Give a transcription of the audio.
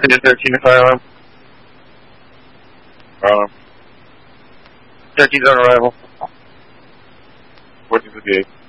Is 13 a firearm? 13's on arrival. 1458.